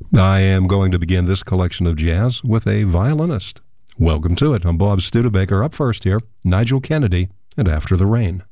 I am going to begin this collection of jazz with a violinist. Welcome to it. I'm Bob Studebaker. Up first here, Nigel Kennedy and After the Rain.